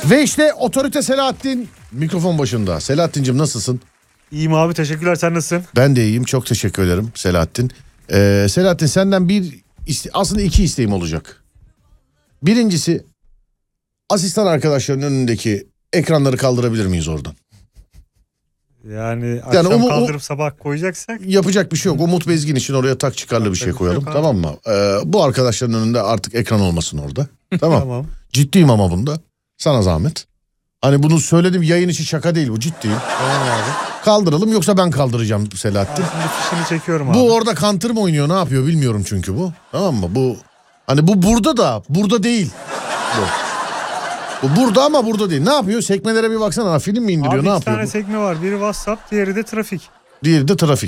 Ve işte otorite Selahattin mikrofon başında. Selahattin'cim nasılsın? İyiyim abi, teşekkürler, sen nasılsın? Ben de iyiyim, çok teşekkür ederim Selahattin. Selahattin senden aslında iki isteğim olacak. Birincisi, asistan arkadaşların önündeki ekranları kaldırabilir miyiz oradan? Yani akşam kaldırıp sabah koyacaksak. Yapacak bir şey yok. Umut Bezgin için oraya tak çıkarlı bir şey koyalım, tamam mı? Bu arkadaşların önünde artık ekran olmasın orada. Tamam. Tamam. Ciddiyim ama bunda. Sana zahmet. Hani bunu söyledim, yayın içi şaka değil bu, ciddiyim. Tamam abi. Kaldıralım, yoksa ben kaldıracağım Selahattin. Şimdi fişini çekiyorum abi. Bu orada counter mı oynuyor, ne yapıyor bilmiyorum çünkü bu. Tamam mı? Bu hani bu burada da burada değil. Bu burada ama burada değil. Ne yapıyor? Sekmelere bir baksana. Film mi indiriyor? Abi ne iki yapıyor? tane sekme var. Biri WhatsApp, diğeri de trafik. Diğeri de trafik.